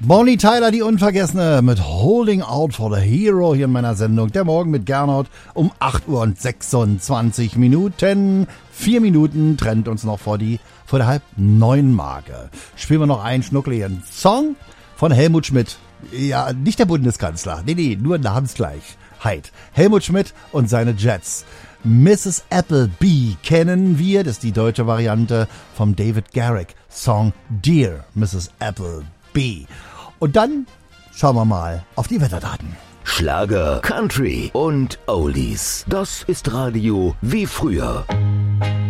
Bonnie Tyler, die Unvergessene, mit Holding Out for the Hero hier in meiner Sendung. Der Morgen mit Gernot um 8 Uhr und 26 Minuten. 4 Minuten trennt uns noch vor der halb 9 Marke. Spielen wir noch einen schnuckligen Song von Helmut Schmidt. Ja, nicht der Bundeskanzler. Nee, nur Namensgleichheit. Helmut Schmidt und seine Jets. Mrs. Appleby kennen wir. Das ist die deutsche Variante vom David Garrick Song Dear Mrs. Appleby. Und dann schauen wir mal auf die Wetterdaten. Schlager, Country und Oldies. Das ist Radio wie früher.